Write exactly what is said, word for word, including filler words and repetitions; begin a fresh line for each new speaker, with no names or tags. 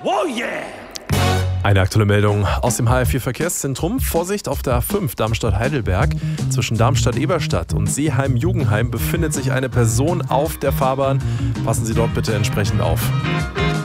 Oh yeah!
Eine aktuelle Meldung aus dem H R vier Verkehrszentrum. Vorsicht auf der A fünf Darmstadt-Heidelberg. Zwischen Darmstadt-Eberstadt und Seeheim-Jugendheim befindet sich eine Person auf der Fahrbahn. Passen Sie dort bitte entsprechend auf.